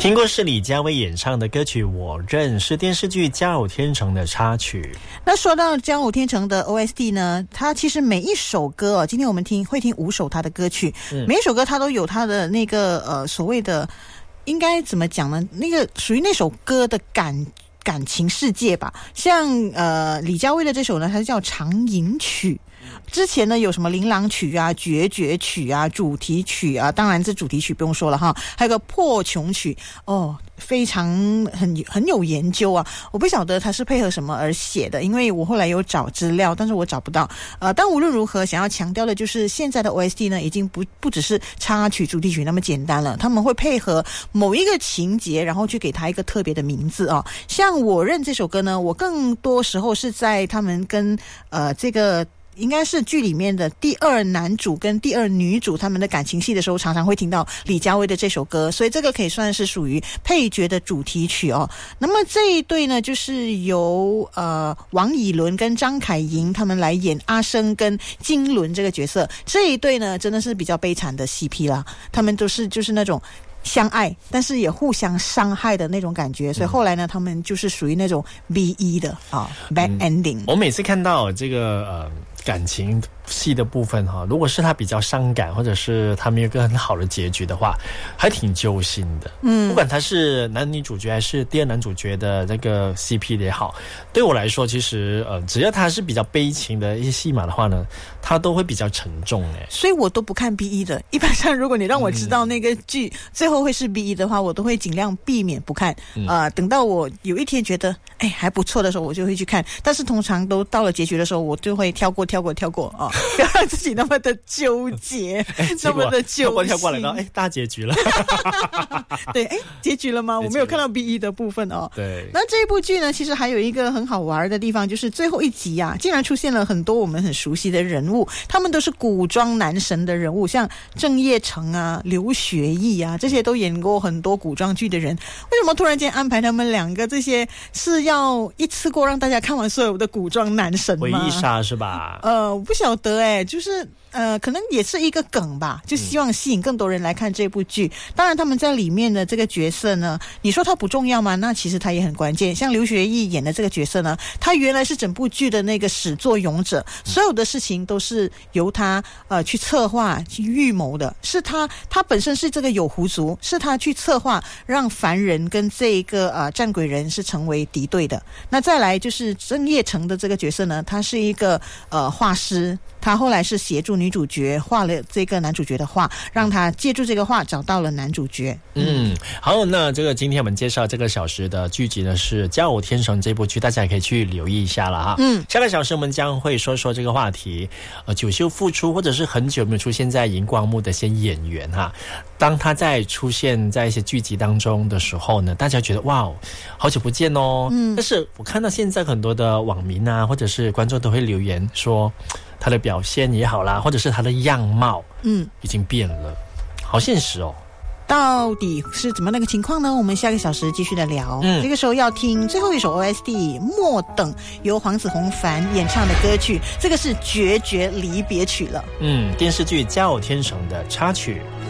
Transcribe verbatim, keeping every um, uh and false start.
听过是李佳薇演唱的歌曲《我认》，是电视剧《家有天成》的插曲。 那说到《家有天成》的 O S T 呢，它其实每一首歌哦，今天我们听会听五首它的歌曲，嗯、每一首歌它都有它的那个呃所谓的应该怎么讲呢？那个属于那首歌的感感情世界吧。像呃李佳薇的这首呢，它叫长吟曲。之前呢有什么琳琅曲啊、决绝曲啊、主题曲啊，当然这主题曲不用说了哈，还有个破琼曲哦，非常很很有研究啊。我不晓得它是配合什么而写的，因为我后来有找资料，但是我找不到。呃，但无论如何，想要强调的就是现在的 O S T 呢，已经不不只是插曲、主题曲那么简单了，他们会配合某一个情节，然后去给它一个特别的名字啊。像《我认》这首歌呢，我更多时候是在他们跟呃这个。应该是剧里面的第二男主跟第二女主他们的感情戏的时候，常常会听到李佳薇的这首歌，所以这个可以算是属于配角的主题曲哦。那么这一对呢，就是由呃王以伦跟张凯莹他们来演阿生跟金伦这个角色。这一对呢，真的是比较悲惨的 C P 啦，他们都是就是那种相爱但是也互相伤害的那种感觉，所以后来呢，他们就是属于那种 B E 的啊、哦、bad ending、嗯。 我每次看到这个呃感情戏的部分哈，如果是他比较伤感，或者是他没有一个很好的结局的话，还挺揪心的。嗯，不管他是男女主角还是第二男主角的这个 C P 也好，对我来说，其实呃，只要他是比较悲情的一些戏码的话呢，他都会比较沉重哎。 所以我都不看 B E 的。一般上，如果你让我知道那个剧、嗯、最后会是 B E 的话，我都会尽量避免不看。嗯、呃，等到我有一天觉得哎还不错的时候，我就会去看。但是通常都到了结局的时候，我就会跳过。跳过跳过啊、哦，不要让自己那么的纠结，那么的纠结。跳过跳过来到哎大结局了，对，哎结局了吗？我没有看到 B E 的部分哦。 对， 那这部剧呢，其实还有一个很好玩的地方，就是最后一集啊，竟然出现了很多我们很熟悉的人物，他们都是古装男神的人物，像郑业成啊、刘学义啊，这些都演过很多古装剧的人。为什么突然间安排他们两个？这些是要一次过让大家看完所有的古装男神吗？ 回忆杀是吧？ 呃，我不晓得哎，就是呃，可能也是一个梗吧，就希望吸引更多人来看这部剧。嗯、当然，他们在里面的这个角色呢，你说他不重要吗？那其实他也很关键。像刘学义演的这个角色呢，他原来是整部剧的那个始作俑者，所有的事情都是由他呃去策划、去预谋的。是他，他本身是这个有狐族，是他去策划让凡人跟这个呃战鬼人是成为敌对的。那再来就是郑业成的这个角色呢，他是一个呃画师，他后来是协助女主角画了这个男主角的画，让他借助这个画找到了男主角。 嗯，好，那这个今天我们介绍这个小时的剧集呢是《家有天成》这部剧，大家也可以去留意一下了哈。嗯，下个小时我们将会说说这个话题，呃，久休复出或者是很久没有出现在荧光幕的一些演员哈，当他在出现在一些剧集当中的时候呢，大家觉得哇，好久不见哦。嗯，但是我看到现在很多的网民啊，或者是观众都会留言说，他的表现也好啦，或者是他的样貌，嗯，已经变了，好现实哦。 到底是怎么那个情况呢？我们下个小时继续的聊。嗯，这个时候要听最后一首 O S T《莫等》，由黄子弘凡演唱的歌曲，这个是决绝离别曲了。 嗯，电视剧《家有天成》的插曲。